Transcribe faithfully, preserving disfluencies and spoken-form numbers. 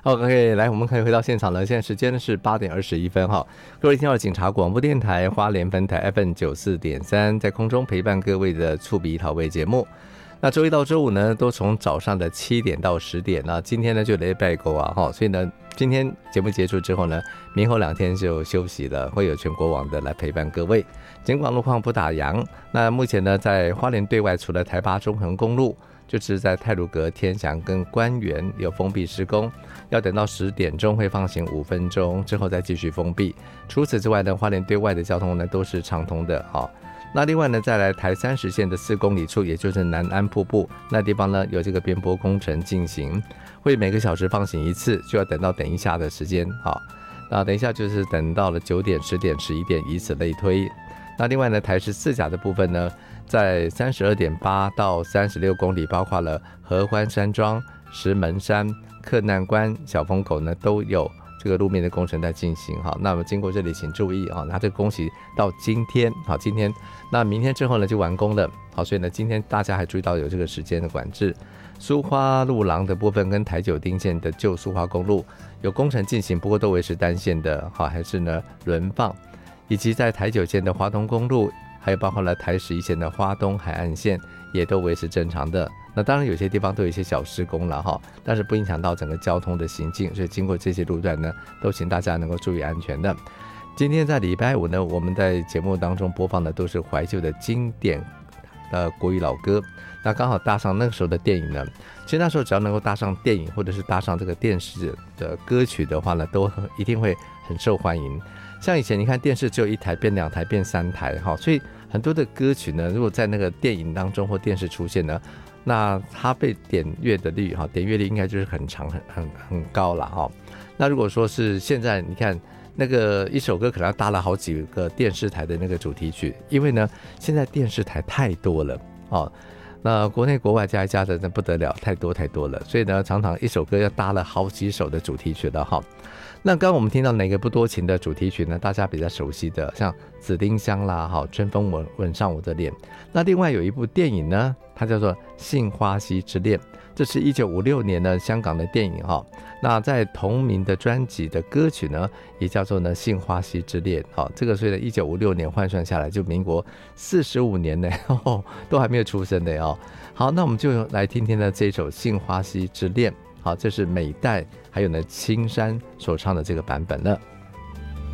OK， 来，我们可以回到现场了。现在时间是八点二十一分哈。各位听到警察广播电台花莲分台 F M 九四点三，在空中陪伴各位的触鼻讨味节目。那周一到周五呢，都从早上的七点到十点。那今天呢就礼拜五啊哈，所以呢，今天节目结束之后呢，明后两天就休息了，会有全国网的来陪伴各位。尽管路况不打烊，那目前呢，在花莲对外，除了台八中横公路，就是在太鲁阁、天祥跟官园有封闭施工，要等到十点钟会放行五分钟之后再继续封闭。除此之外呢，花莲对外的交通呢都是畅通的哈。那另外呢，再来台三十线的四公里处，也就是南安瀑布那地方呢，有这个边坡工程进行，会每个小时放行一次，就要等到等一下的时间哈。那等一下就是等到了九点、十点、十一点，以此类推。那另外呢，台十四甲的部分呢，在三十二点八到三十六公里，包括了合欢山庄、石门山、克难关、小风口呢，都有这个路面的工程在进行哈。那么经过这里请注意啊，那这个工期到今天好，今天那明天之后呢就完工了。好，所以呢今天大家还注意到有这个时间的管制。苏花路廊的部分跟台九丁线的旧苏花公路有工程进行，不过都维持单线的好，还是呢轮放。以及在台九线的花东公路，还有包括了台十一线的花东海岸线，也都维持正常的。那当然有些地方都有一些小施工了哈，但是不影响到整个交通的行进，所以经过这些路段呢，都请大家能够注意安全的。今天在礼拜五呢，我们在节目当中播放的都是怀旧的经典的国语老歌，那刚好搭上那个时候的电影呢。其实那时候只要能够搭上电影或者是搭上这个电视的歌曲的话呢，都一定会很受欢迎。像以前你看电视只有一台变两台变三台哈，所以很多的歌曲呢，如果在那个电影当中或电视出现呢，那它被点阅的率哈，点阅率应该就是很长很很很高了哈。那如果说是现在你看那个一首歌可能要搭了好几个电视台的那个主题曲，因为呢现在电视台太多了哦。那国内国外加一加的那不得了，太多太多了，所以呢常常一首歌要搭了好几首的主题曲了哈。那刚刚我们听到哪个不多情的主题曲呢？大家比较熟悉的像紫丁香啦，哈，春风吻吻上我的脸。那另外有一部电影呢，它叫做《杏花溪之恋》，这是一九五六年的香港的电影哈。那在同名的专辑的歌曲呢，也叫做呢《杏花溪之恋》哈。这个所以呢，一九五六年换算下来就民国四十五年呢，哦，都还没有出生的哦。好，那我们就来听听呢这首《杏花溪之恋》。好，这是美代还有呢青山所唱的这个版本了。